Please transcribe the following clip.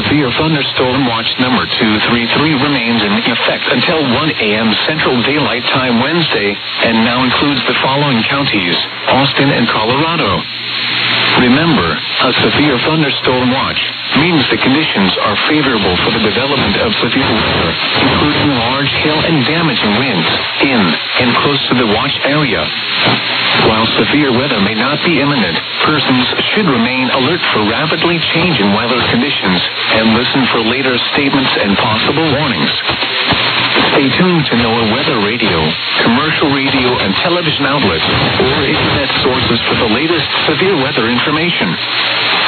severe thunderstorm watch number 233 remains in effect until 1 a.m. Central Daylight Time Wednesday and now includes the following counties: Austin and Colorado. Remember, a severe thunderstorm watch means the conditions are favorable for the development of severe weather, including large hail and damaging winds in and close to the watch area. While severe weather may not be imminent, persons should remain alert for rapidly changing weather conditions and listen for later statements and possible warnings. Stay tuned to NOAA Weather Radio, commercial radio and television outlets, or internet sources for the latest severe weather information.